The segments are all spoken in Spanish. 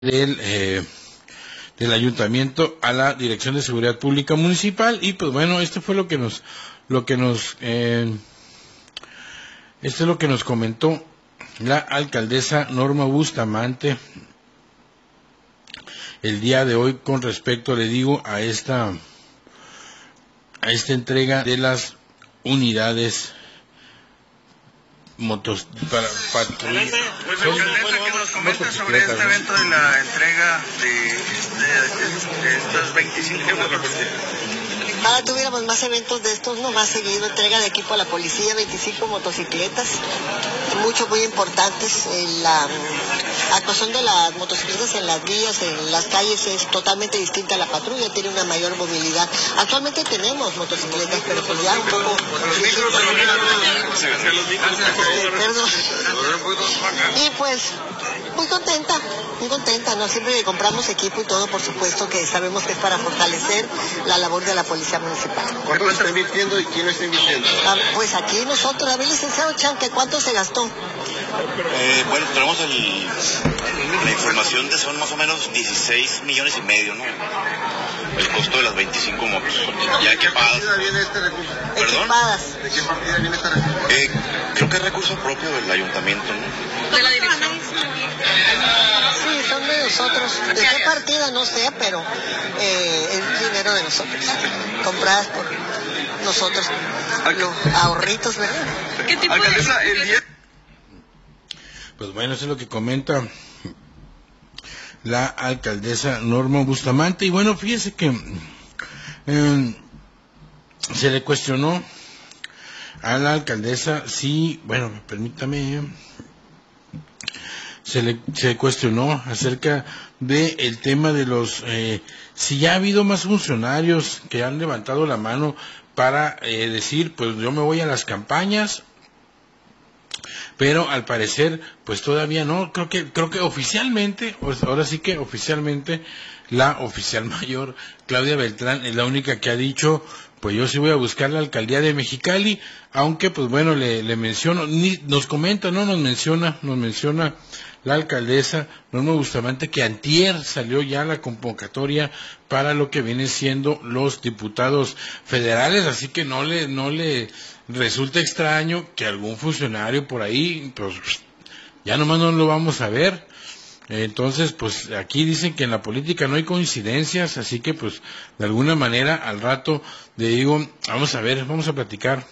del ayuntamiento a la Dirección de Seguridad Pública Municipal. Y pues bueno, esto fue esto es lo que nos comentó la alcaldesa Norma Bustamante el día de hoy con respecto, le digo, a esta entrega de las unidades para patrulla. Alcaldesa, que nos comenta sobre este evento de la entrega de estas 25 motocicletas. Ahora tuviéramos más eventos de estos, no más seguido, entrega de equipo a la policía, 25 motocicletas, muy importantes. La actuación de las motocicletas en las vías, en las calles, es totalmente distinta a la patrulla, tiene una mayor movilidad. Actualmente tenemos motocicletas, pero pues ya un poco... Perdón. Y pues, muy contenta, ¿no? Siempre que compramos equipo y todo, por supuesto que sabemos que es para fortalecer la labor de la policía municipal. ¿Cuánto está invirtiendo y quién lo está invirtiendo? Pues aquí nosotros, a ver, licenciado Chanque, ¿cuánto se gastó? Bueno, tenemos la información de son más o menos 16,5 millones, ¿no? El costo de las 25 motos. Ya equipadas. ¿De qué partida viene este recurso? ¿Perdón? Equipadas. ¿De qué partida viene este recurso? Creo que es recurso propio del ayuntamiento, ¿no? De la dirección. Sí, son de nosotros. ¿De qué partida? No sé, pero es dinero de nosotros. Compradas por nosotros. Los ahorritos, ¿verdad? ¿Qué tipo Alcaldesa, de... el día... Pues bueno, eso es lo que comenta la alcaldesa Norma Bustamante. Y bueno, fíjese que se le cuestionó a la alcaldesa si, bueno, permítame, se le cuestionó acerca del tema de los, si ya ha habido más funcionarios que han levantado la mano para decir, pues yo me voy a las campañas, pero al parecer pues todavía no. Creo que oficialmente, ahora sí que oficialmente, la oficial mayor Claudia Beltrán es la única que ha dicho, pues yo sí voy a buscar la alcaldía de Mexicali, aunque pues bueno, le menciono, nos menciona la alcaldesa Norma Bustamante que antier salió ya la convocatoria para lo que viene siendo los diputados federales, así que no le resulta extraño que algún funcionario por ahí, pues ya nomás no lo vamos a ver. Entonces, pues aquí dicen que en la política no hay coincidencias, así que pues de alguna manera al rato le digo, vamos a platicar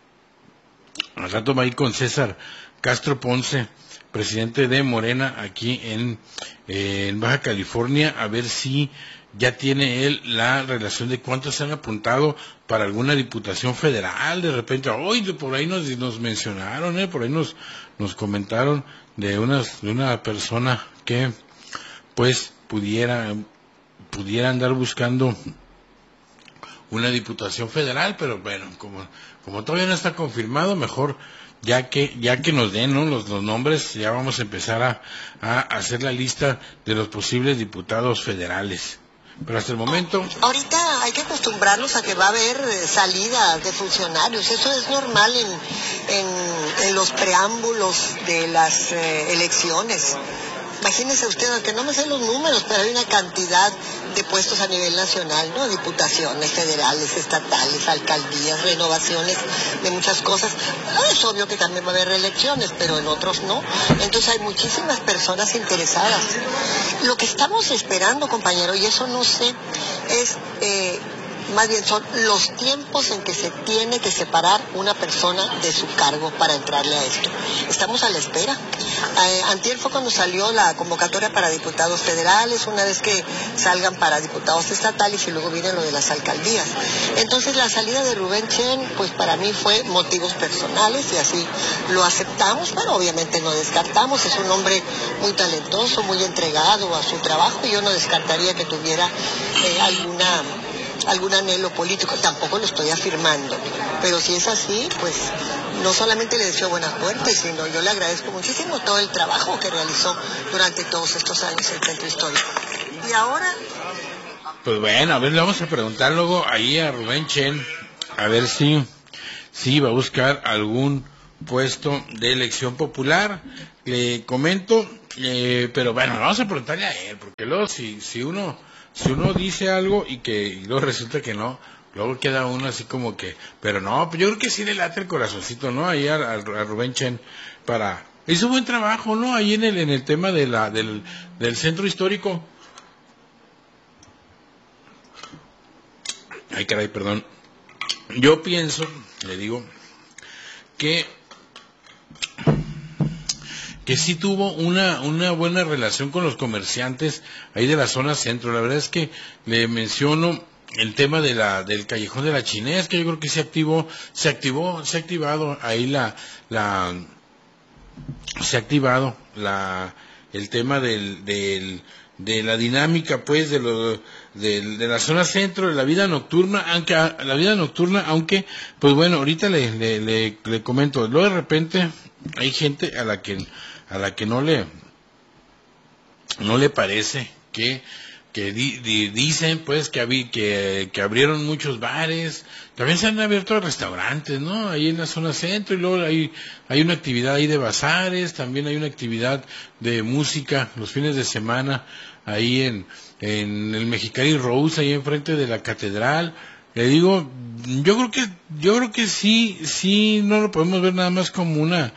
al rato va a ir con César Castro Ponce, presidente de Morena aquí en Baja California, a ver si ya tiene él la relación de cuántos se han apuntado para alguna diputación federal. De repente, hoy por ahí nos mencionaron, por ahí nos comentaron de una persona que pues pudiera andar buscando una diputación federal, pero bueno, como todavía no está confirmado, mejor ya que nos den, ¿no?, los nombres, ya vamos a empezar a hacer la lista de los posibles diputados federales. Pero hasta el momento... Ahorita hay que acostumbrarnos a que va a haber salida de funcionarios. Eso es normal en los preámbulos de las elecciones. Imagínese usted, aunque no me sé los números, pero hay una cantidad de puestos a nivel nacional, ¿no? Diputaciones federales, estatales, alcaldías, renovaciones de muchas cosas. Es obvio que también va a haber reelecciones, pero en otros no. Entonces hay muchísimas personas interesadas. Lo que estamos esperando, compañero, y eso no sé, es... más bien son los tiempos en que se tiene que separar una persona de su cargo para entrarle a esto. Estamos a la espera. Antier fue cuando salió la convocatoria para diputados federales, una vez que salgan para diputados estatales y luego viene lo de las alcaldías. Entonces la salida de Rubén Chen, pues para mí fue motivos personales y así lo aceptamos. Bueno, obviamente no descartamos, es un hombre muy talentoso, muy entregado a su trabajo y yo no descartaría que tuviera algún anhelo político, tampoco lo estoy afirmando, pero si es así, pues no solamente le deseo buena suerte, sino yo le agradezco muchísimo todo el trabajo que realizó durante todos estos años en el Centro Histórico. Y ahora... Pues bueno, a ver, le vamos a preguntar luego ahí a Rubén Chen, a ver si va a buscar algún puesto de elección popular. Le comento Pero bueno, vamos a preguntarle a él, porque luego si uno dice algo y luego resulta que no, luego queda uno así como que, pero no, yo creo que sí le late el corazoncito, ¿no? Ahí a Rubén Chen hizo buen trabajo, ¿no? Ahí en el tema del centro histórico. Ay, caray, perdón. Yo pienso, le digo, que sí tuvo una buena relación con los comerciantes ahí de la zona centro. La verdad es que le menciono el tema del callejón de la Chinés, que yo creo que se ha activado ahí el tema de la dinámica, pues, de la zona centro, de la vida nocturna, aunque, pues bueno, ahorita le comento, luego de repente hay gente a la que no le parece que dicen pues que abrieron muchos bares, también se han abierto restaurantes, ¿no? Ahí en la zona centro, y luego hay una actividad ahí de bazares, también hay una actividad de música los fines de semana ahí en el Mexicali Rose, ahí enfrente de la catedral. Le digo, yo creo que sí no lo podemos ver nada más como una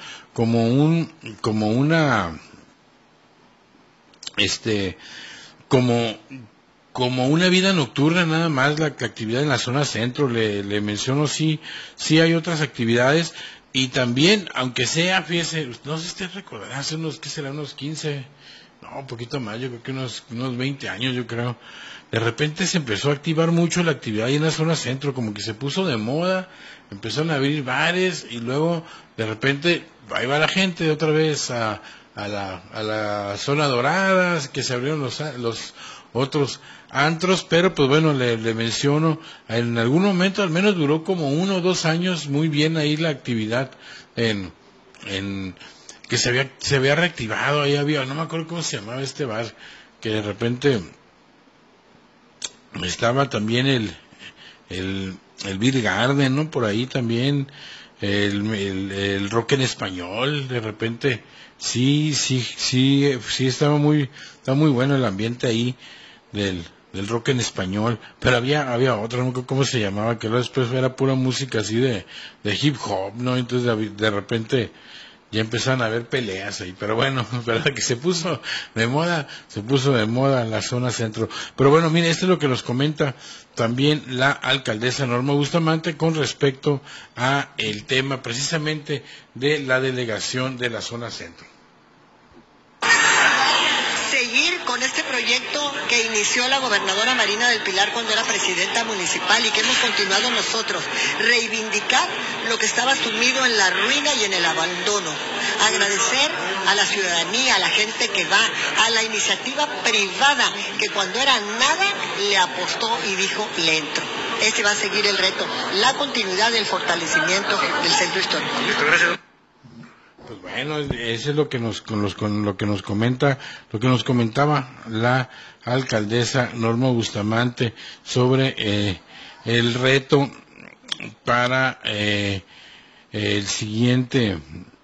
vida nocturna, nada más la actividad en la zona centro. Le menciono, sí hay otras actividades, y también, aunque sea, fíjese, no sé si usted recordará, hace unos 15, no, un poquito más, yo creo que unos 20 años, yo creo, de repente se empezó a activar mucho la actividad ahí en la zona centro, como que se puso de moda, empezaron a abrir bares, y luego, de repente, ahí va la gente otra vez a la zona dorada, que se abrieron los otros antros, pero pues bueno, le menciono, en algún momento al menos duró como 1 o 2 años muy bien ahí la actividad que se había reactivado. Ahí había, no me acuerdo cómo se llamaba este bar, que de repente estaba también el Beer Garden, ¿no? Por ahí también el rock en español, de repente sí estaba muy bueno el ambiente ahí del rock en español, pero había otro, no me acuerdo cómo se llamaba, que luego después era pura música así de hip hop, ¿no? Entonces de repente ya empezaron a haber peleas ahí, pero bueno, verdad que se puso de moda en la zona centro. Pero bueno, mire, esto es lo que nos comenta también la alcaldesa Norma Bustamante con respecto a el tema precisamente de la delegación de la zona centro. Seguir con este proyecto que inició la gobernadora Marina del Pilar cuando era presidenta municipal y que hemos continuado nosotros, reivindicar lo que estaba sumido en la ruina y en el abandono, agradecer a la ciudadanía, a la gente que va, a la iniciativa privada que cuando era nada le apostó y dijo le entro. Este va a seguir el reto, la continuidad del fortalecimiento del centro histórico. Gracias. Pues bueno, eso es lo que nos comentaba la alcaldesa Norma Bustamante sobre el reto para el siguiente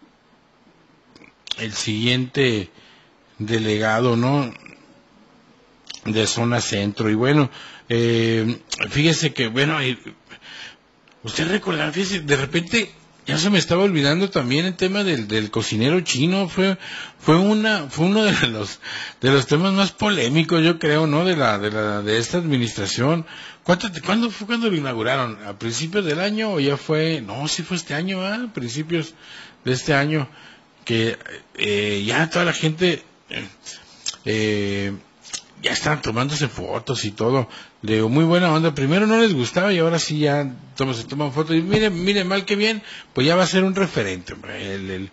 delegado, ¿no?, de zona centro. Y bueno, fíjese que, bueno, usted recordará, fíjese, de repente ya se me estaba olvidando también el tema del cocinero chino. Fue uno de los temas más polémicos, yo creo, ¿no?, de esta administración. ¿Cuándo fue cuando lo inauguraron? ¿A principios del año o ya fue? No, sí fue este año, ¿ah? Principios de este año, que ya toda la gente ya estaban tomándose fotos y todo. Le digo, muy buena onda. Primero no les gustaba y ahora sí ya se toman fotos. Y mire, mal que bien, pues ya va a ser un referente, hombre.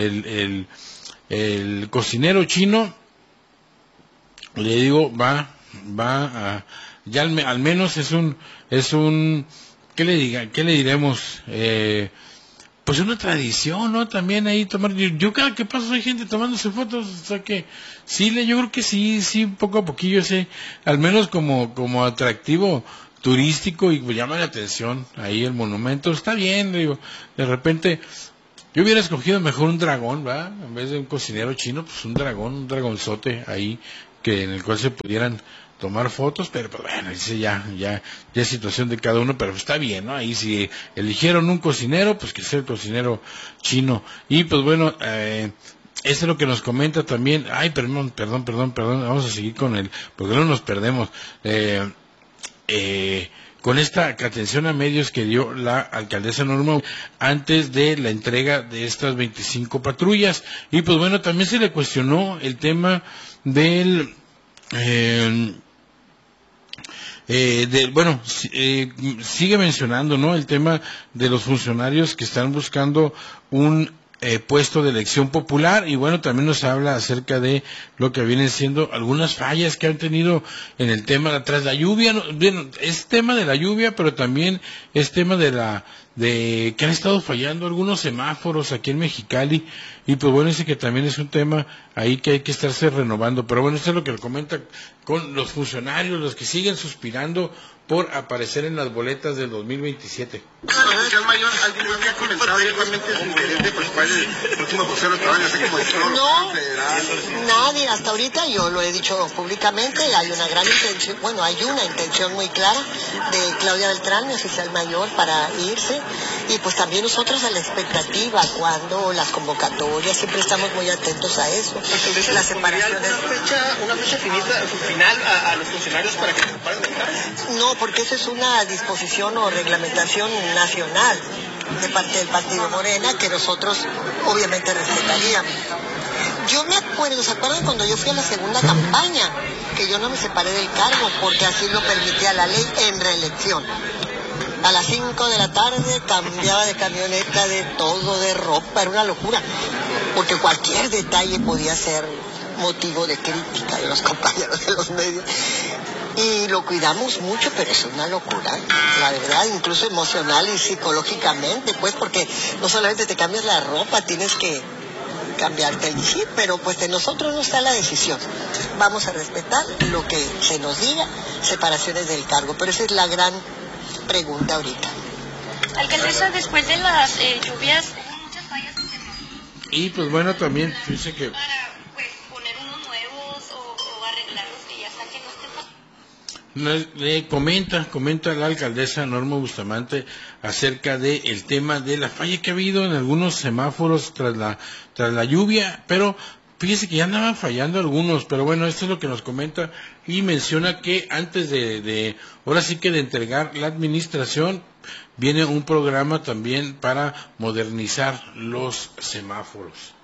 El cocinero chino, le digo, va a, ya al menos es un, ¿qué le diremos? Pues una tradición, ¿no? También ahí tomar, yo cada que paso hay gente tomándose fotos, o sea que sí, yo creo que sí, poco a poquillo, al menos como atractivo turístico, y pues llama la atención ahí el monumento. Está bien, digo, de repente Yo hubiera escogido mejor un dragón, ¿va? En vez de un cocinero chino, pues un dragón, un dragonzote ahí, que en el cual se pudieran tomar fotos, pero pues bueno, dice ya es situación de cada uno, pero pues está bien, ¿no? Ahí si eligieron un cocinero, pues que sea el cocinero chino. Y pues bueno, eso es lo que nos comenta también. Ay, perdón, vamos a seguir con él, porque no nos perdemos. Con esta atención a medios que dio la alcaldesa Norma antes de la entrega de estas 25 patrullas. Y pues bueno, también se le cuestionó el tema del... sigue mencionando, ¿no?, el tema de los funcionarios que están buscando un puesto de elección popular, y bueno, también nos habla acerca de lo que vienen siendo algunas fallas que han tenido en el tema tras la lluvia. Bueno, es tema de la lluvia, pero también es tema de que han estado fallando algunos semáforos aquí en Mexicali, y pues bueno, dice que también es un tema ahí que hay que estarse renovando. Pero bueno, esto es lo que comenta con los funcionarios, los que siguen suspirando por aparecer en las boletas del 2027. Oficial mayor, ¿alguien me había comentado directamente su interés de participar en el próximo vocero de trabajo, así como dictador federal? Nadie, hasta ahorita yo lo he dicho públicamente, hay una gran intención, bueno, hay una intención muy clara de Claudia Beltrán, mi oficial mayor, para irse, y pues también nosotros a la expectativa, cuando las convocatorias, siempre estamos muy atentos a eso. Las separaciones. ¿Una fecha final a los funcionarios para que se separen del cargo? No, porque esa es una disposición o reglamentación nacional de parte del Partido Morena que nosotros obviamente respetaríamos. Yo me acuerdo, ¿se acuerdan cuando yo fui a la segunda campaña? Que yo no me separé del cargo porque así lo permitía la ley en reelección. A las 5 de la tarde cambiaba de camioneta, de todo, de ropa, era una locura, porque cualquier detalle podía ser motivo de crítica de los compañeros de los medios. Y lo cuidamos mucho, pero es una locura, la verdad, incluso emocional y psicológicamente, pues, porque no solamente te cambias la ropa, tienes que cambiarte el chip, pero pues de nosotros no está la decisión. Vamos a respetar lo que se nos diga, separaciones del cargo, pero esa es la gran pregunta ahorita. Alcaldesa, después de las lluvias, hubo muchas fallas. Y pues bueno, también dice que... para pues poner unos nuevos o arreglar los que ya están, que no estén... Le comenta la alcaldesa Norma Bustamante acerca del tema de la falla que ha habido en algunos semáforos tras la lluvia, pero fíjese que ya andaban fallando algunos, pero bueno, esto es lo que nos comenta y menciona que antes ahora sí que de entregar la administración, viene un programa también para modernizar los semáforos.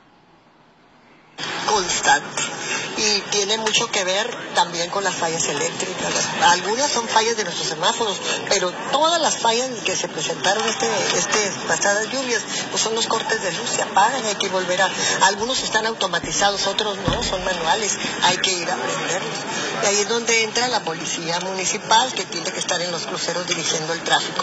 Constante, y tiene mucho que ver también con las fallas eléctricas. Algunas son fallas de nuestros semáforos, pero todas las fallas que se presentaron pasadas lluvias, pues son los cortes de luz, se apagan, hay que volver algunos están automatizados, otros no, son manuales, hay que ir a prenderlos. Y ahí es donde entra la policía municipal, que tiene que estar en los cruceros dirigiendo el tráfico.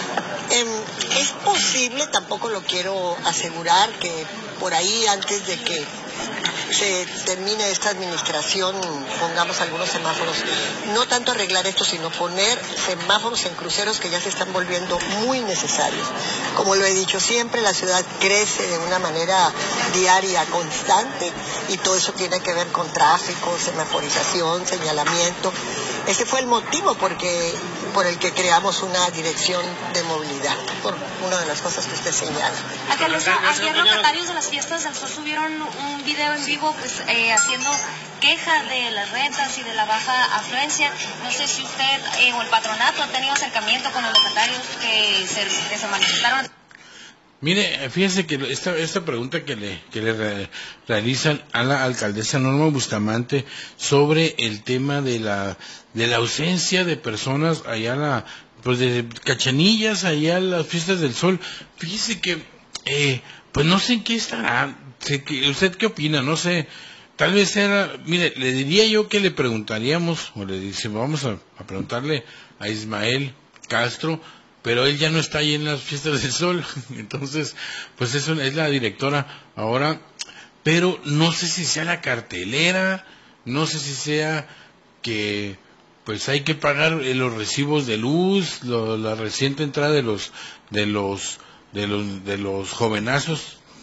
Es posible, tampoco lo quiero asegurar, que por ahí antes de que se termine esta administración pongamos algunos semáforos, no tanto arreglar esto, sino poner semáforos en cruceros que ya se están volviendo muy necesarios. Como lo he dicho siempre, la ciudad crece de una manera diaria, constante, y todo eso tiene que ver con tráfico, semaforización, señalamiento. Ese fue el motivo por el que creamos una dirección de movilidad, por una de las cosas que usted señala. Alcaldesa, ayer locatarios de las fiestas del Sol subieron un video en vivo pues haciendo queja de las rentas y de la baja afluencia. No sé si usted o el patronato ha tenido acercamiento con los locatarios que se manifestaron. Mire, fíjense que esta pregunta que le realizan a la alcaldesa Norma Bustamante sobre el tema de la ausencia de personas allá pues de Cachanillas, allá a las fiestas del Sol. Fíjese que pues no sé en qué estará. ¿Usted qué opina? No sé. Tal vez mire, le diría yo que le preguntaríamos, o le dice, vamos a preguntarle a Ismael Castro, pero él ya no está ahí en las fiestas del Sol, entonces, pues eso es la directora ahora, pero no sé si sea la cartelera, no sé si sea que pues hay que pagar los recibos de luz, la reciente entrada de los jovenazos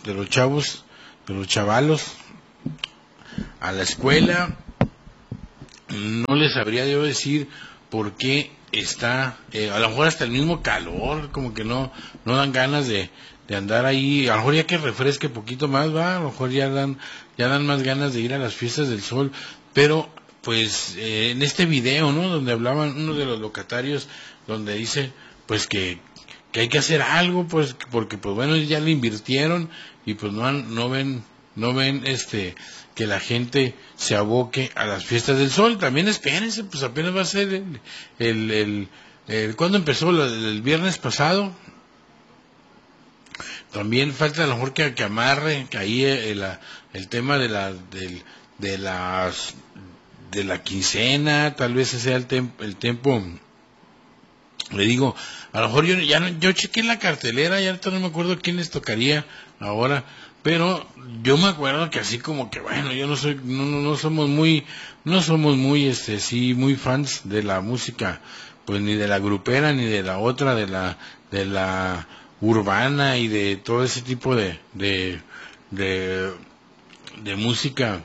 chavos, de los chavalos a la escuela. No les sabría yo decir por qué está, a lo mejor hasta el mismo calor, como que no dan ganas de andar ahí. A lo mejor ya que refresque poquito más, va, a lo mejor ya dan más ganas de ir a las fiestas del sol. Pero pues en este video, ¿no?, donde hablaban uno de los locatarios, donde dice pues que hay que hacer algo, pues porque pues bueno, ya le invirtieron y pues no ven que la gente se aboque a las fiestas del sol. También espérense, pues apenas va a ser ¿cuándo empezó? El viernes pasado. También falta a lo mejor que amarre que ahí el tema de la quincena, tal vez ese sea el tiempo. Le digo, a lo mejor yo chequé la cartelera, ya no me acuerdo quién les tocaría ahora, pero yo me acuerdo que así como que bueno, yo no somos muy sí, muy fans de la música, pues ni de la grupera ni de la otra, de la urbana y de todo ese tipo de música,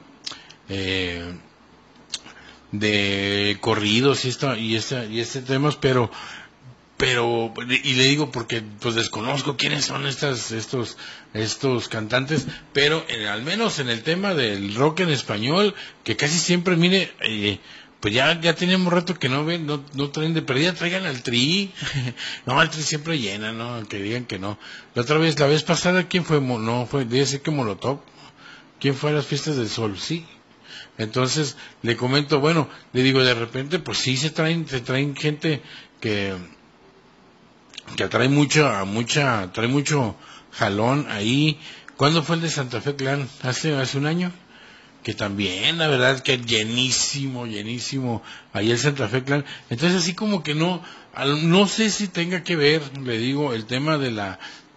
de corridos y este temas, pero y le digo porque pues desconozco quiénes son estos cantantes, pero al menos en el tema del rock en español, que casi siempre, mire, pues ya teníamos rato que no traen de perdida, traigan al Tri. No, el Tri siempre llena, ¿no? Que digan que no. La vez pasada, ¿quién fue? No, debe ser que Molotov. ¿Quién fue a las fiestas del sol? Sí. Entonces, le comento, bueno, le digo, de repente, pues sí se traen gente que atrae trae mucho jalón ahí. ¿Cuándo fue el de Santa Fe Clan? ¿Hace un año? Que también, la verdad, que llenísimo, ahí el Santa Fe Clan. Entonces, así como que no sé si tenga que ver, le digo, el tema de la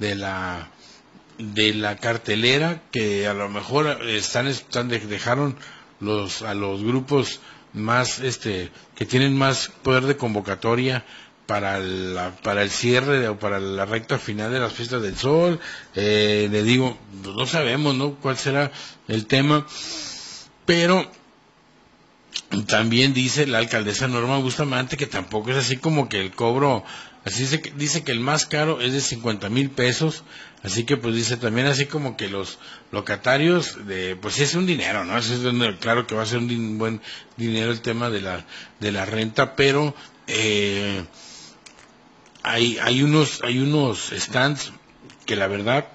cartelera, que a lo mejor dejaron a los grupos más, que tienen más poder de convocatoria para el cierre o para la recta final de las fiestas del sol. Le digo, no sabemos, ¿no?, cuál será el tema, pero también dice la alcaldesa Norma Bustamante que tampoco es así como que el cobro, así dice que el más caro es de 50,000 pesos, así que pues dice también así como que los locatarios, pues sí es un dinero, ¿no? Claro que va a ser un buen dinero el tema de la renta, pero hay unos stands que la verdad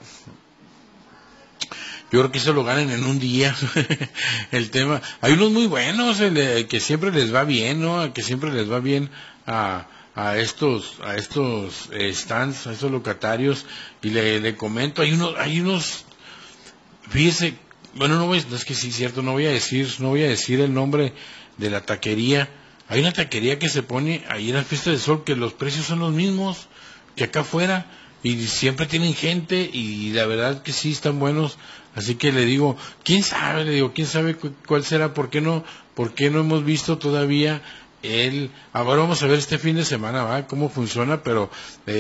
yo creo que eso lo ganan en un día. El tema, hay unos muy buenos, que siempre les va bien, ¿no? Que siempre les va bien a estos stands, a estos locatarios. Y le comento, hay unos, fíjese, bueno, no es que sí, cierto, no voy a decir el nombre de la taquería. Hay una taquería que se pone ahí en la fiesta del sol, que los precios son los mismos que acá afuera, y siempre tienen gente, y la verdad que sí están buenos. Así que le digo, quién sabe cuál será, por qué no hemos visto todavía ahora vamos a ver este fin de semana, ¿va?, cómo funciona, pero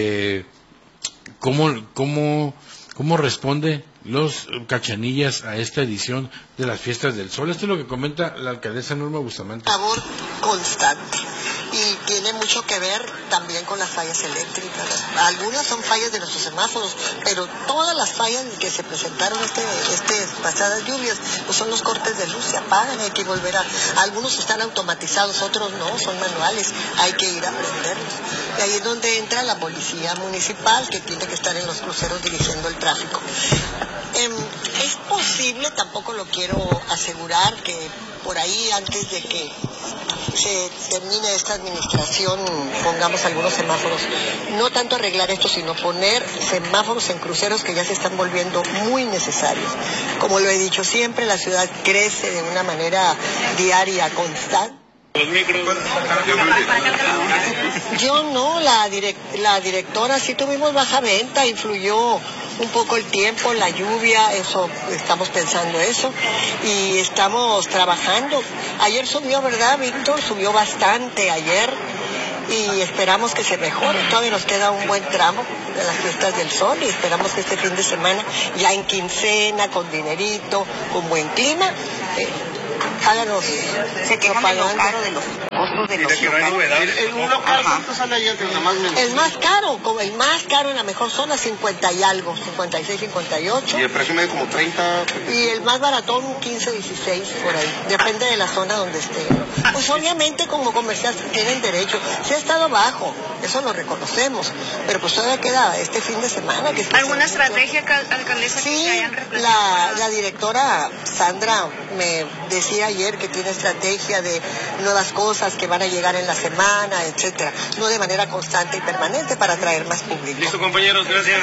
cómo responde los Cachanillas a esta edición de las fiestas del sol. Esto es lo que comenta la alcaldesa Norma Bustamante. Labor constante, y tiene mucho que ver también con las fallas eléctricas. Algunas son fallas de nuestros semáforos, pero todas las fallas que se presentaron pasadas lluvias, pues son los cortes de luz, se apagan, hay que volver algunos están automatizados, otros no, son manuales, hay que ir a prenderlos. Y ahí es donde entra la policía municipal, que tiene que estar en los cruceros dirigiendo el tráfico. Es posible, tampoco lo quiero asegurar, que por ahí antes de que se termine esta administración pongamos algunos semáforos, no tanto arreglar esto, sino poner semáforos en cruceros que ya se están volviendo muy necesarios. Como lo he dicho siempre, la ciudad crece de una manera diaria, constante. Yo no, la directora sí tuvimos baja venta, influyó un poco el tiempo, la lluvia, eso, estamos pensando eso, y estamos trabajando. Ayer subió, ¿verdad, Víctor? Subió bastante ayer, y esperamos que se mejore. Todavía nos queda un buen tramo de las fiestas del sol y esperamos que este fin de semana, ya en quincena, con dinerito, con buen clima, háganos propaganda. De los costos de los un local, ¿cuánto sale ahí? El más caro, como el más caro en la mejor zona, 50 y algo, 56, 58. Y el precio medio como 30. Y el más baratón, 15, 16, por ahí. Depende de la zona donde esté. Pues obviamente como comerciantes tienen derecho. Sí ha estado bajo, eso lo reconocemos. Pero pues todavía queda este fin de semana. Que ¿Alguna estrategia, alcaldesa, sí, que hayan replanteado? la directora Sandra me decía ayer que tiene estrategia de nuevas cosas que van a llegar en la semana, etcétera. No de manera constante y permanente para atraer más público. Listo, compañeros, gracias.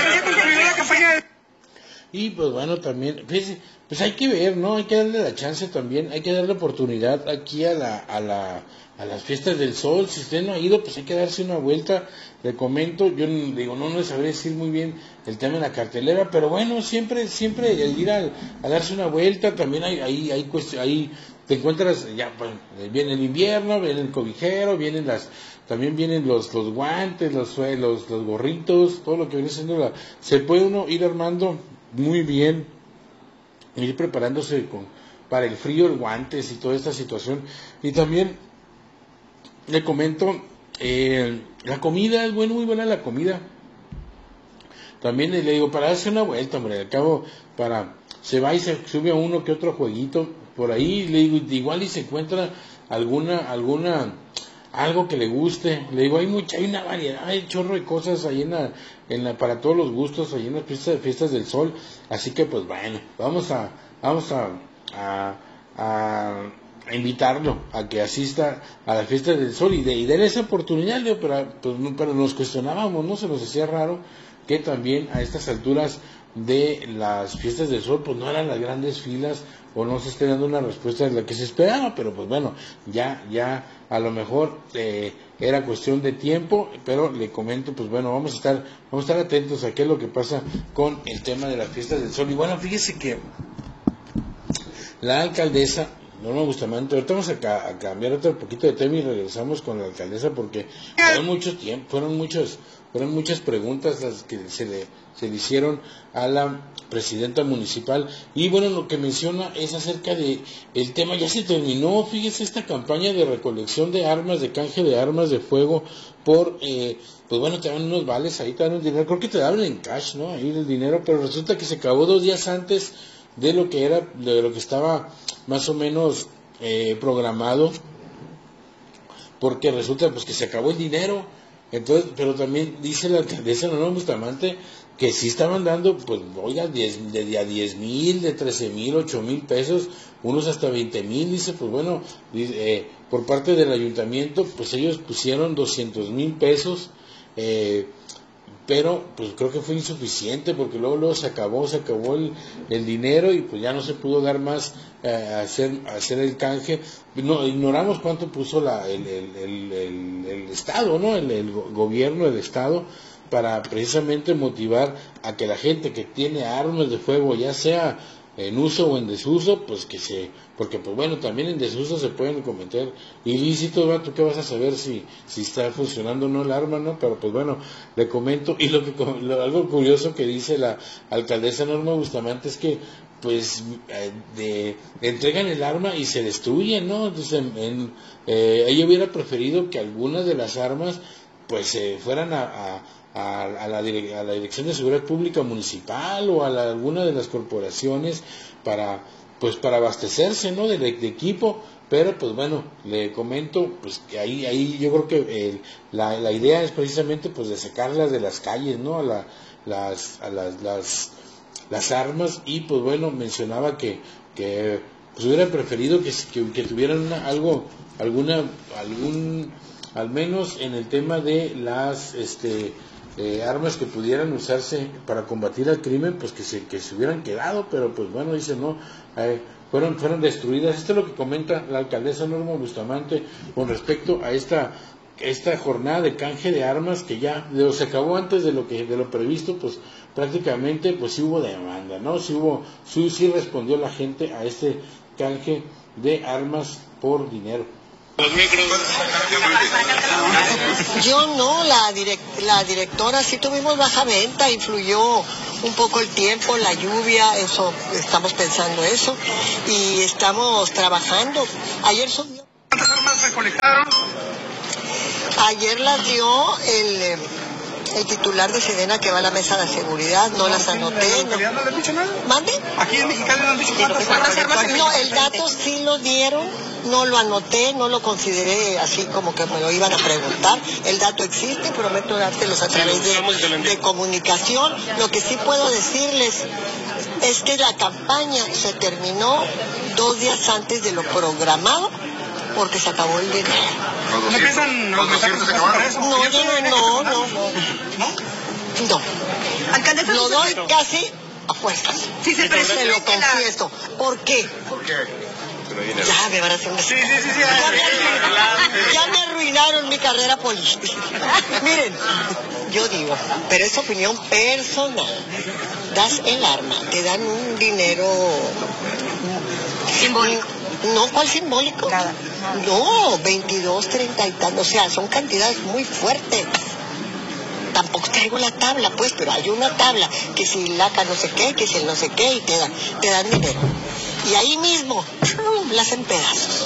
Y pues bueno, también, pues hay que ver, ¿no? Hay que darle la chance también, hay que darle oportunidad aquí a las fiestas del sol. Si usted no ha ido, pues hay que darse una vuelta. Le comento, yo digo, no sabré decir muy bien el tema de la cartelera, pero bueno, siempre el ir a darse una vuelta, también ahí te encuentras, ya, pues, viene el invierno, viene el cobijero, también vienen los guantes, los gorritos, todo lo que viene siendo se puede uno ir armando muy bien, ir preparándose para el frío, el guantes y toda esta situación. Y también le comento, la comida es muy buena la comida. También le digo, para darse una vuelta, hombre, al cabo, se va y se sube a uno que otro jueguito por ahí, le digo, igual y se encuentra algo que le guste. Le digo, hay una variedad, hay chorro de cosas ahí para todos los gustos, ahí en las fiestas del sol. Así que pues bueno, vamos a invitarlo a que asista a las fiestas del sol y darle esa oportunidad. Pero nos cuestionábamos, ¿no? Se nos hacía raro que también a estas alturas de las fiestas del sol pues no eran las grandes filas o no se esté dando una respuesta de la que se esperaba. Pero pues bueno, ya a lo mejor era cuestión de tiempo, pero le comento, pues bueno, vamos a estar atentos a qué es lo que pasa con el tema de las fiestas del sol. Y bueno, fíjese que la alcaldesa Norma Bustamante, ahorita vamos a cambiar otro poquito de tema y regresamos con la alcaldesa, porque fueron muchas preguntas las que se le hicieron a la presidenta municipal. Y bueno, lo que menciona es acerca de el tema, ya se terminó, fíjese, esta campaña de recolección de armas, de canje de armas de fuego pues bueno, te dan unos vales, ahí te dan un dinero, creo que te daban en cash, ¿no? Ahí el dinero, pero resulta que se acabó 2 días antes de lo que estaba más o menos programado, porque resulta pues que se acabó el dinero. Entonces, pero también dice la alcaldesa Norma Bustamante que sí estaban dando, pues, oiga, de a 10,000, de 13,000, 8,000 pesos, unos hasta 20,000, dice, pues bueno, por parte del ayuntamiento, pues ellos pusieron 200,000 pesos, pero pues creo que fue insuficiente, porque luego se acabó el dinero y pues ya no se pudo dar más hacer el canje. No, ignoramos cuánto puso el Estado, ¿no? El gobierno del Estado, para precisamente motivar a que la gente que tiene armas de fuego, ya sea en uso o en desuso, pues porque pues bueno, también en desuso se pueden cometer ilícitos, ¿verdad? ¿Tú qué vas a saber si está funcionando o no el arma, no? Pero pues bueno, le comento, y algo curioso que dice la alcaldesa Norma Bustamante es que pues entregan el arma y se destruyen, ¿no? Entonces ella hubiera preferido que algunas de las armas pues fueran a la Dirección de Seguridad Pública Municipal o a alguna de las corporaciones para abastecerse, ¿no? de equipo. Pero pues bueno, le comento pues que ahí yo creo que la idea es precisamente pues de sacarlas de las calles, ¿no? Las armas. Y pues bueno, mencionaba que pues hubiera preferido que tuvieran al menos en el tema de las armas que pudieran usarse para combatir al crimen, pues que se hubieran quedado. Pero pues bueno, dice no, fueron destruidas. Esto es lo que comenta la alcaldesa Norma Bustamante con respecto a esta jornada de canje de armas, que ya se acabó antes de lo previsto. Pues prácticamente pues sí hubo demanda, ¿no? Sí respondió la gente a este canje de armas por dinero. Yo no, la directora sí tuvimos baja venta, influyó un poco el tiempo, la lluvia, eso, estamos pensando eso, y estamos trabajando. Ayer subió. ¿Cuántas armas recolectaron? Ayer las dio el titular de Sedena que va a la mesa de seguridad, no las anoté. ¿No le han dicho nada? ¿Mande? Aquí en Mexicali no han dicho cuántas armas. No, el dato sí lo dieron, no lo anoté, no lo consideré así como que me lo iban a preguntar. El dato existe, prometo dárselos a través de comunicación. Lo que sí puedo decirles es que la campaña se terminó 2 días antes de lo programado, porque se acabó el dinero. ¿No piensan los mensajes para eso? No. Alcaldesa, Lo doy casi a fuerzas. Si se Se lo confieso. ¿Por qué? Ya me van a hacer una... Sí. Ya me arruinaron mi carrera política. Miren, yo digo, pero es opinión personal. Das el arma, te dan un dinero... simbólico. No, ¿cuál simbólico? Nada. No, 22, 30 y tal, o sea, son cantidades muy fuertes. Tampoco traigo la tabla, pues, pero hay una tabla, que si laca no sé qué, que si el no sé qué, y te dan dinero. Y ahí mismo, la hacen pedazos.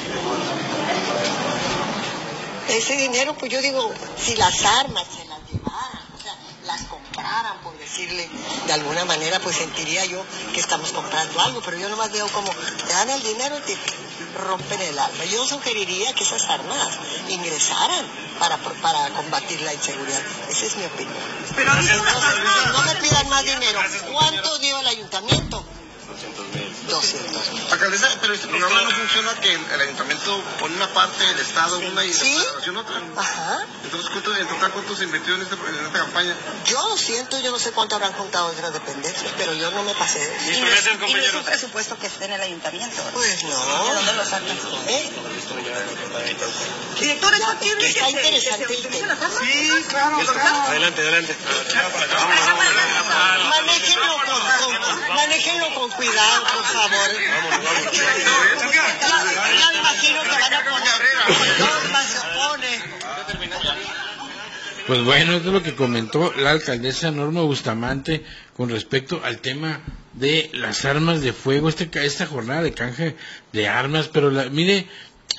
Ese dinero, pues yo digo, si las armas se las llevaran, o sea, las compraran, por decirle de alguna manera, pues sentiría yo que estamos comprando algo, pero yo nomás veo como te dan el dinero y te rompen el alma. Yo sugeriría que esas armas ingresaran para combatir la inseguridad. Esa es mi opinión. Pero no me pidan más dinero. ¿Cuánto dio el ayuntamiento? 200. Alcaldesa, pero este programa no funciona, que el ayuntamiento pone una parte del Estado, una y ¿Sí? la federación otra. Ajá. Entonces, en total, ¿cuánto se invirtió en esta campaña? Yo 200, yo no sé cuánto habrán contado de las dependencias, pero yo no me pasé de eso. Y no es un presupuesto que esté en el ayuntamiento. Pues no. ¿De dónde lo sacan? Director, ¿es factible que Está interesante se el utilicen tema. las armas? Sí, claro. Adelante. Manéjenlo con cuidado, por favor. Ya me imagino que van a poner normas, se opone. Pues bueno, esto es lo que comentó la alcaldesa Norma Bustamante con respecto al tema de las armas de fuego, esta jornada de canje de armas, pero mire,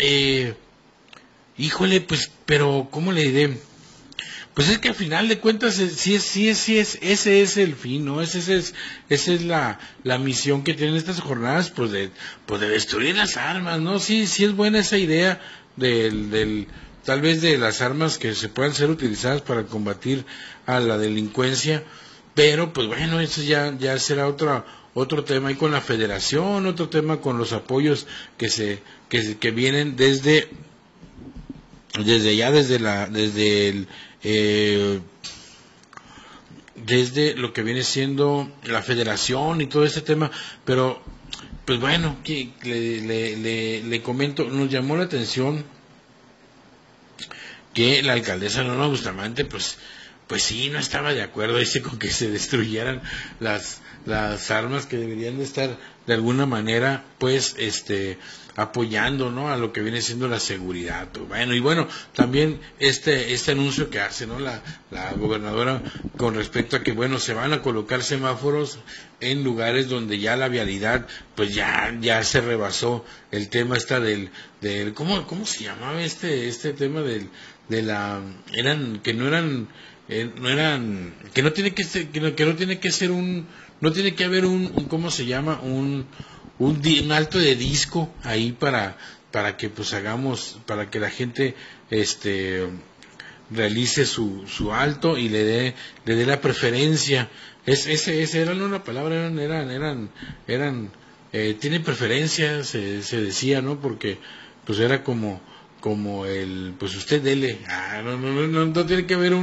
híjole, pues, pero ¿cómo le diré? Pues es que al final de cuentas, ese es el fin, ¿no? Esa es la misión que tienen estas jornadas, pues de destruir las armas, ¿no? Sí es buena esa idea tal vez de las armas que se puedan ser utilizadas para combatir a la delincuencia, pero pues bueno, eso ya será otro tema, y con la federación, otro tema con los apoyos que vienen desde lo que viene siendo la federación y todo este tema, pero pues bueno, que le comento, nos llamó la atención que la alcaldesa Norma Bustamante pues sí no estaba de acuerdo con que se destruyeran las armas, que deberían de estar de alguna manera pues apoyando, ¿no?, a lo que viene siendo la seguridad. Bueno, y bueno, también este anuncio que hace, ¿no?, la gobernadora con respecto a que, bueno, se van a colocar semáforos en lugares donde ya la vialidad pues ya se rebasó el tema del ¿cómo se llamaba este tema no tiene que haber un ¿cómo se llama? Un alto de disco ahí para que pues para que la gente realice su alto y le dé la preferencia. Ese era una palabra, eran tienen preferencia, se decía, ¿no? Porque pues era como pues usted dele, no tiene que haber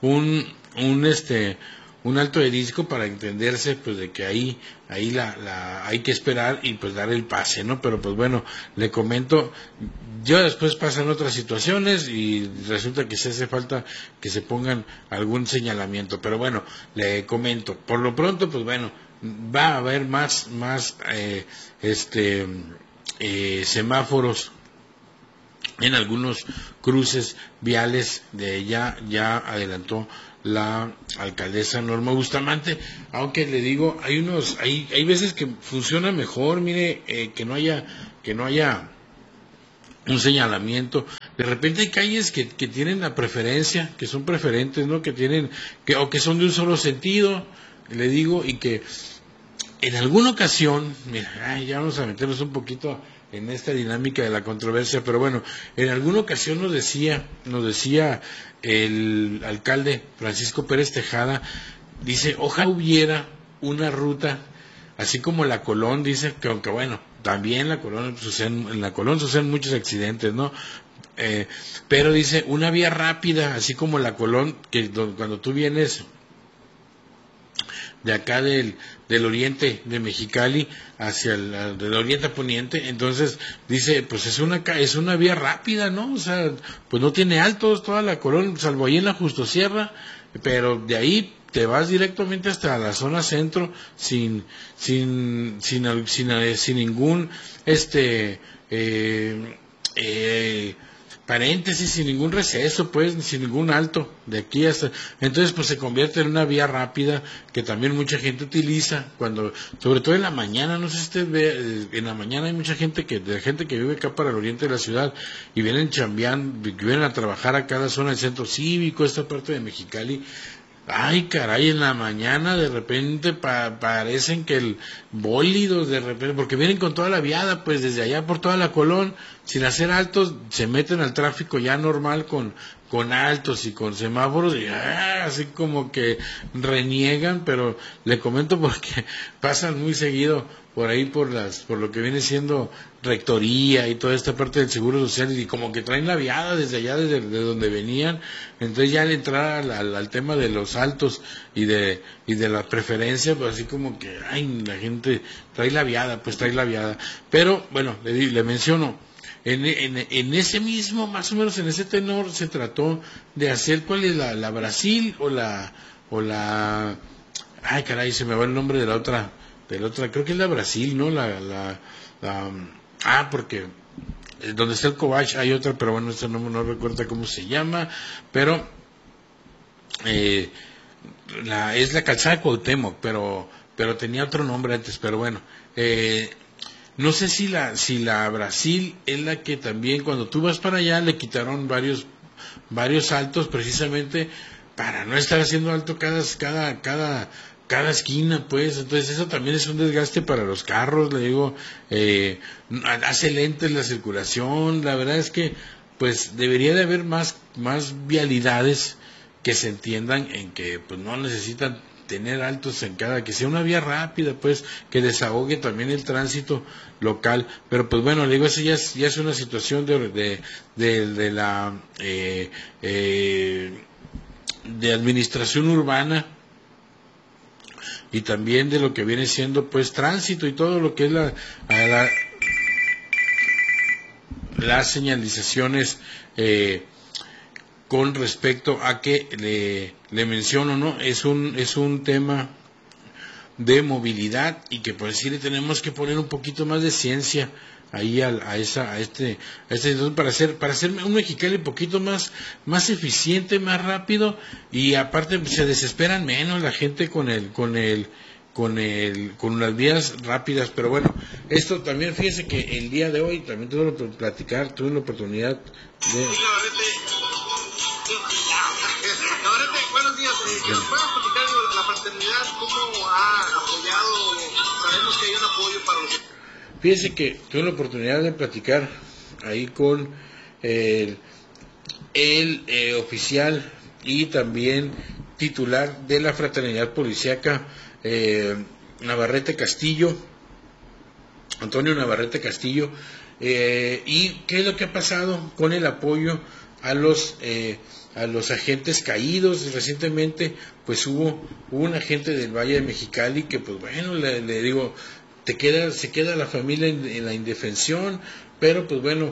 un alto de disco para entenderse pues de que ahí hay que esperar y pues dar el pase, ¿no? Pero pues bueno, le comento, yo después pasan otras situaciones y resulta que se hace falta que se pongan algún señalamiento, pero bueno, le comento, por lo pronto pues bueno, va a haber más semáforos en algunos cruces viales. De ella ya adelantó la alcaldesa Norma Bustamante, aunque le digo, hay veces que funciona mejor, mire, que no haya un señalamiento. De repente hay calles que tienen la preferencia, que son preferentes, ¿no? O que son de un solo sentido, le digo, y que en alguna ocasión, mira, ya vamos a meternos un poquito en esta dinámica de la controversia, pero bueno, en alguna ocasión nos decía el alcalde Francisco Pérez Tejada, dice, ojalá hubiera una ruta, así como la Colón, dice, que aunque bueno, también en la Colón suceden muchos accidentes, ¿no? Pero dice, una vía rápida, así como la Colón, que cuando tú vienes de acá del oriente de Mexicali hacia del oriente poniente, entonces dice, pues es una vía rápida, ¿no? O sea, pues no tiene altos toda la Colón, salvo ahí en la Justosierra, pero de ahí te vas directamente hasta la zona centro sin ningún paréntesis, sin ningún receso, pues, sin ningún alto, de aquí hasta, entonces pues se convierte en una vía rápida que también mucha gente utiliza, sobre todo en la mañana, no sé si usted ve, en la mañana hay mucha gente que vive acá para el oriente de la ciudad, y vienen vienen a trabajar acá a la zona del centro cívico, esta parte de Mexicali. Ay, caray, en la mañana de repente parecen que el bólidos de repente, porque vienen con toda la viada, pues desde allá por toda la Colón, sin hacer altos, se meten al tráfico ya normal con altos y con semáforos, y así como que reniegan, pero le comento porque pasan muy seguido por ahí por lo que viene siendo rectoría y toda esta parte del Seguro Social, y como que traen la viada desde allá, desde de donde entonces ya al entrar al tema de los altos y de la preferencia, pues así como que, ay, la gente trae la viada, pero bueno, le menciono, en ese mismo, más o menos en ese tenor, se trató de hacer, ¿cuál es la Brasil o la, ay caray, se me va el nombre de la otra, creo que es la Brasil, ¿no? Porque donde está el Cobach hay otra, pero bueno, esta no recuerdo cómo se llama, pero es la calzada de Cuauhtémoc, pero tenía otro nombre antes, pero bueno, no sé si la Brasil es la que también cuando tú vas para allá le quitaron varios altos precisamente para no estar haciendo alto cada esquina, pues. Entonces eso también es un desgaste para los carros, le digo, hace lenta la circulación. La verdad es que pues debería de haber más vialidades que se entiendan en que pues no necesitan tener altos en que sea una vía rápida, pues, que desahogue también el tránsito local. Pero pues bueno, le digo, eso ya es una situación de administración urbana, y también de lo que viene siendo pues tránsito y todo lo que es las señalizaciones con respecto a que le menciono, ¿no? Es un tema de movilidad, y que por decir tenemos que poner un poquito más de ciencia ahí a este para hacer un Mexicali un poquito más eficiente, más rápido, y aparte se desesperan menos la gente con las vías rápidas. Pero bueno, esto también, fíjese que el día de hoy también tuve la oportunidad de... Buenos días, ¿que nos puedas platicar de la fraternidad? ¿Cómo ha apoyado? Sabemos que hay un apoyo para los... Fíjense que tuve la oportunidad de platicar ahí con el oficial y también titular de la fraternidad policíaca, Antonio Navarrete Castillo, y qué es lo que ha pasado con el apoyo a los agentes caídos. Recientemente pues hubo un agente del Valle de Mexicali que pues bueno, le digo, se queda la familia en la indefensión, pero pues bueno,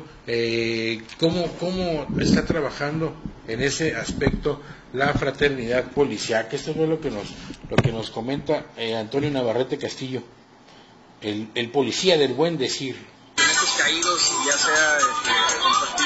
¿cómo está trabajando en ese aspecto la fraternidad policiaca? Esto fue lo que nos comenta Antonio Navarrete Castillo, el policía del buen decir. Estos caídos, ya sea compartido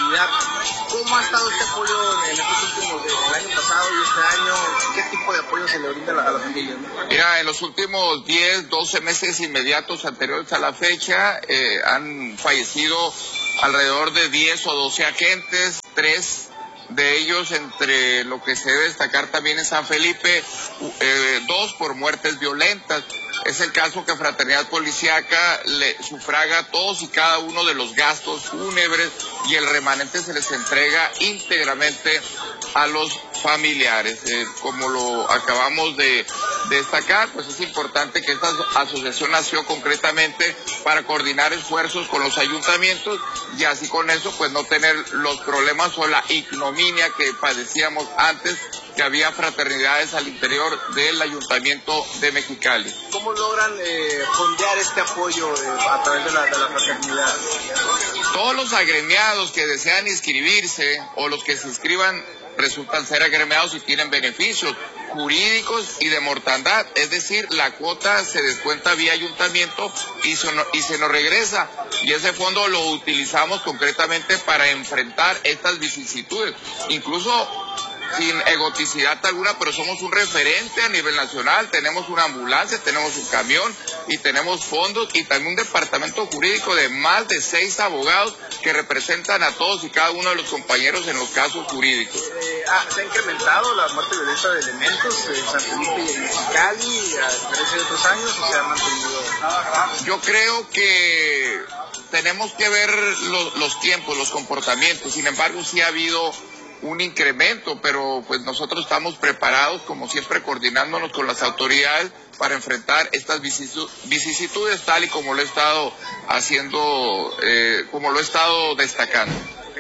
fraternidad. ¿Cómo ha estado este apoyo en estos últimos, el año pasado y este año? ¿Qué tipo de apoyo se le brinda a la familia? Mira, en los últimos 10, 12 meses inmediatos anteriores a la fecha han fallecido alrededor de 10 o 12 agentes, 3 de ellos, entre lo que se debe destacar también en San Felipe, 2 por muertes violentas. Es el caso que Fraternidad Policíaca le sufraga todos y cada uno de los gastos fúnebres y el remanente se les entrega íntegramente a los familiares. Como lo acabamos de destacar, pues es importante que esta asociación nació concretamente para coordinar esfuerzos con los ayuntamientos y así con eso pues no tener los problemas o la ignominia que padecíamos antes, que había fraternidades al interior del ayuntamiento de Mexicali. ¿Cómo logran fondear este apoyo a través de la fraternidad? Todos los agremiados que desean inscribirse o los que se inscriban resultan ser agremiados y tienen beneficios jurídicos y de mortandad, es decir, la cuota se descuenta vía ayuntamiento y se nos regresa, y ese fondo lo utilizamos concretamente para enfrentar estas vicisitudes, incluso sin egoticidad alguna, pero somos un referente a nivel nacional, tenemos una ambulancia, tenemos un camión y tenemos fondos y también un departamento jurídico de más de 6 abogados que representan a todos y cada uno de los compañeros en los casos jurídicos. ¿Se ha incrementado la muerte violenta de elementos en San Felipe y en Mexicali a diferencia de otros años o se ha mantenido? Yo creo que tenemos que ver los tiempos, los comportamientos, sin embargo sí ha habido un incremento, pero pues nosotros estamos preparados, como siempre, coordinándonos con las autoridades para enfrentar estas vicisitudes tal y como lo he estado haciendo, como lo he estado destacando.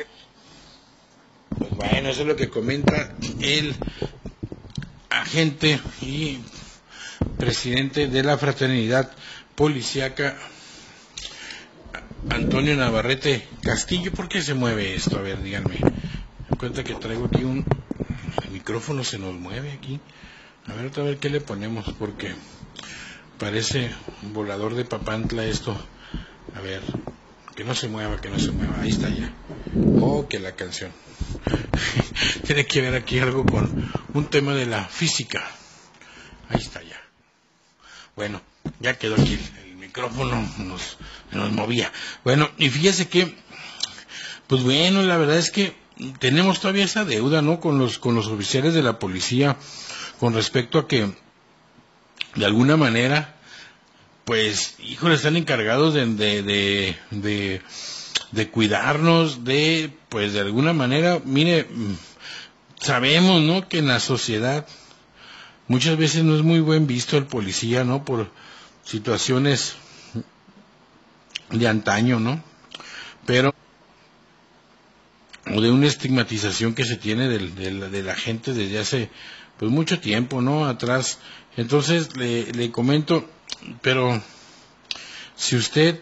Pues bueno, eso es lo que comenta el agente y presidente de la Fraternidad Policíaca, Antonio Navarrete Castillo. ¿Por qué se mueve esto? A ver, díganme. Me cuenta que traigo aquí el micrófono se nos mueve aquí. A ver, otra vez qué le ponemos, porque parece un volador de Papantla esto. A ver, que no se mueva, ahí está ya. Oh, que la canción. Tiene que ver aquí algo con un tema de la física. Ahí está ya. Bueno, ya quedó aquí el micrófono, nos movía. Bueno, y fíjese que, pues bueno, la verdad es que tenemos todavía esa deuda, ¿no?, con los oficiales de la policía, con respecto a que, de alguna manera, pues, híjole, están encargados de cuidarnos, pues, de alguna manera, mire, sabemos, ¿no?, que en la sociedad muchas veces no es muy buen visto el policía, ¿no?, por situaciones de antaño, ¿no?, pero o de una estigmatización que se tiene de la gente desde hace pues mucho tiempo, ¿no?, atrás. Entonces le comento, pero si usted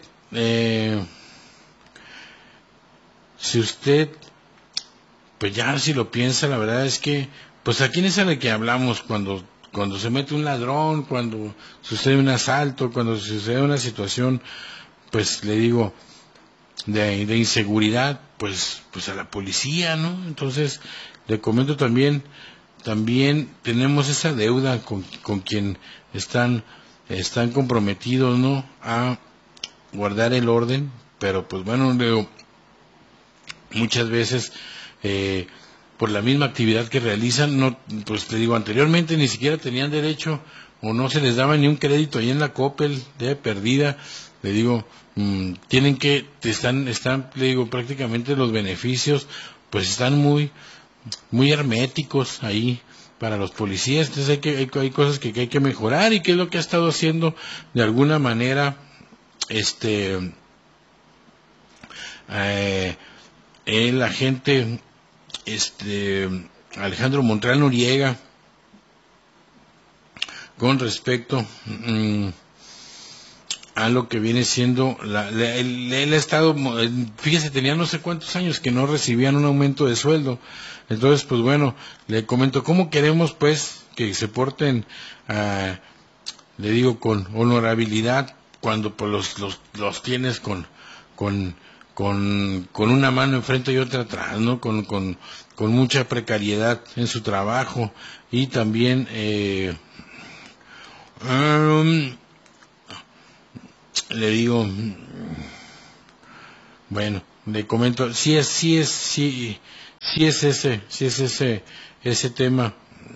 pues ya si lo piensa, la verdad es que pues a quién es a la que hablamos cuando se mete un ladrón, cuando sucede un asalto, cuando sucede una situación, pues le digo, de inseguridad, pues a la policía, ¿no? Entonces le comento también tenemos esa deuda con quien están comprometidos, ¿no?, a guardar el orden, pero pues bueno, muchas veces por la misma actividad que realizan, no, pues te digo, anteriormente ni siquiera tenían derecho o no se les daba ni un crédito ahí en la Coppel de perdida. Le digo, tienen que, están, le digo, prácticamente los beneficios, pues están muy herméticos ahí para los policías. Entonces hay cosas que hay que mejorar, y qué es lo que ha estado haciendo de alguna manera el agente Alejandro Montreal Noriega con respecto a lo que viene siendo él ha estado, fíjese, tenía no sé cuántos años que no recibían un aumento de sueldo. Entonces pues bueno, le comento cómo queremos pues que se porten, le digo, con honorabilidad, cuando pues los tienes con una mano enfrente y otra atrás, ¿no? Con mucha precariedad en su trabajo, y también le digo, bueno, le comento, sí es ese tema,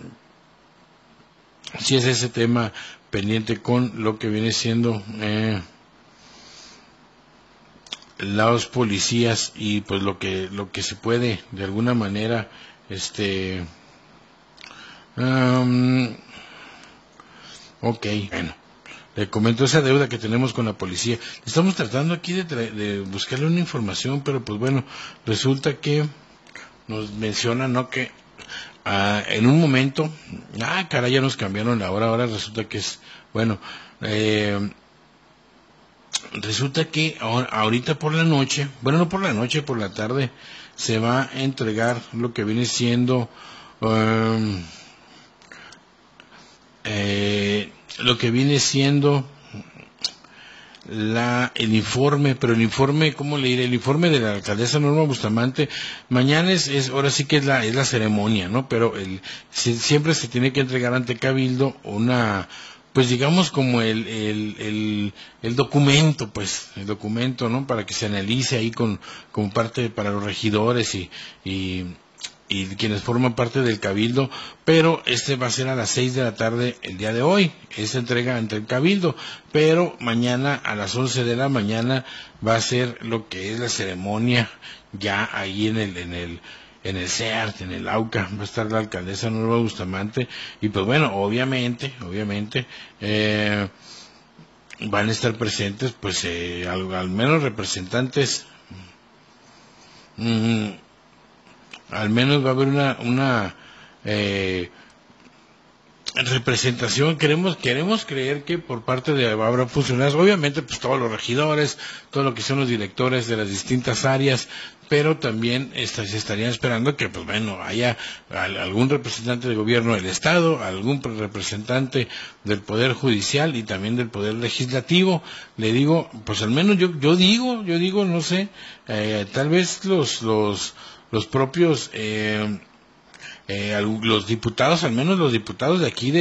sí es ese tema pendiente con lo que viene siendo los policías, y pues lo que se puede de alguna manera ok, bueno, le comento esa deuda que tenemos con la policía. Estamos tratando aquí de buscarle una información, pero pues bueno, resulta que nos mencionan, ¿no?, que en un momento, caray, ya nos cambiaron la hora, ahora resulta que es, bueno, resulta que ahorita por la noche, bueno, no por la noche, por la tarde, se va a entregar lo que viene siendo el informe, pero el informe, ¿cómo le diré? El informe de la alcaldesa Norma Bustamante. Mañana ahora sí que es la ceremonia, ¿no? Pero siempre se tiene que entregar ante Cabildo pues digamos como el documento, pues, el documento, ¿no?, para que se analice ahí como parte para los regidores y quienes forman parte del Cabildo, pero va a ser a las 6 de la tarde el día de hoy, esa entrega ante el Cabildo, pero mañana a las 11 de la mañana va a ser lo que es la ceremonia, ya ahí en el CEART, en el AUCA, va a estar la alcaldesa Norma Bustamante, y pues bueno, obviamente, van a estar presentes, pues, al menos representantes, al menos va a haber una representación. Queremos creer que por parte de habrá funcionarios, obviamente pues todos los regidores, todo lo que son los directores de las distintas áreas, pero también se estarían esperando que pues bueno, haya algún representante del gobierno del estado, algún representante del poder judicial y también del poder legislativo. Le digo, pues al menos yo digo, no sé, tal vez los propios los diputados, al menos los diputados de aquí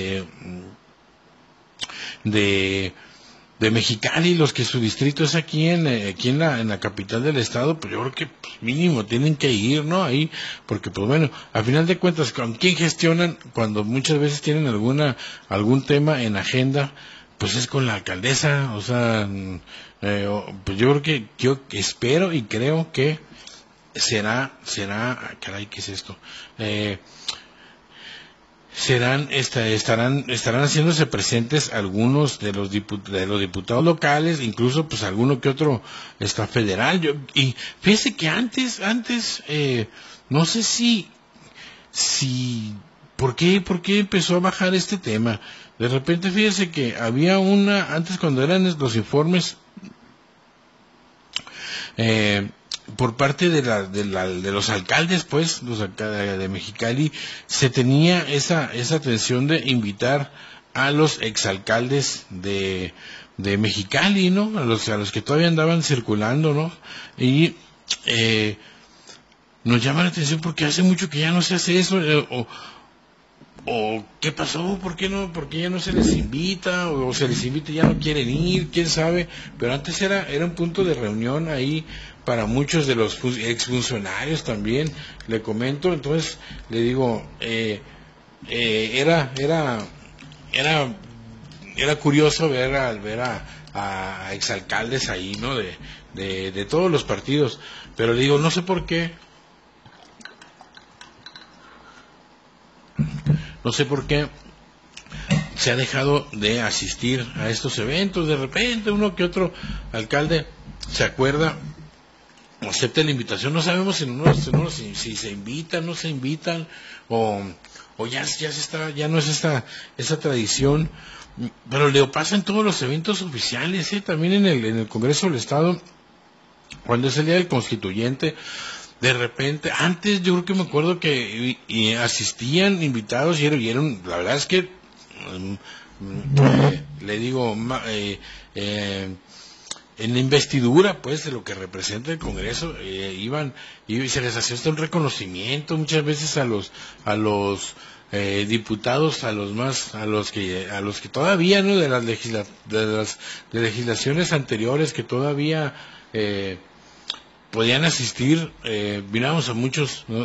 de Mexicali, los que su distrito es aquí en la capital del estado, pues yo creo que pues, mínimo tienen que ir, ¿no?, ahí, porque pues bueno, a final de cuentas, ¿con quién gestionan cuando muchas veces tienen algún tema en agenda? Pues es con la alcaldesa, o sea, pues yo creo que yo espero y creo que será, caray, ¿qué es esto? Estarán haciéndose presentes algunos de los diputados locales, incluso pues alguno que otro federal. Y fíjese que antes, no sé si, ¿por qué empezó a bajar este tema? De repente fíjese que había antes cuando eran los informes, por parte de los alcaldes, pues, los alcaldes de Mexicali, se tenía esa atención de invitar a los exalcaldes de Mexicali, ¿no?, a los que todavía andaban circulando, ¿no? Y nos llama la atención porque hace mucho que ya no se hace eso, o ¿qué pasó? ¿Por qué ya no se les invita? O se les invita y ya no quieren ir, quién sabe. Pero antes era un punto de reunión ahí para muchos de los exfuncionarios también, le comento. Entonces le digo, era curioso ver a exalcaldes ahí, ¿no?, de todos los partidos. Pero le digo, no sé por qué se ha dejado de asistir a estos eventos. De repente uno que otro alcalde se acuerda o acepta la invitación. No sabemos si se invitan, no se invitan, o ya no es esa tradición. Pero le pasa en todos los eventos oficiales, también en el Congreso del Estado, cuando es el Día del Constituyente. De repente, antes yo creo que me acuerdo que asistían invitados y eran, la verdad es que le digo, en la investidura, pues, de lo que representa el Congreso, iban y se les hacía hasta un reconocimiento muchas veces a los diputados, a los que todavía, ¿no?, de las legislaciones anteriores, que todavía podían asistir. Miramos a muchos, ¿no?,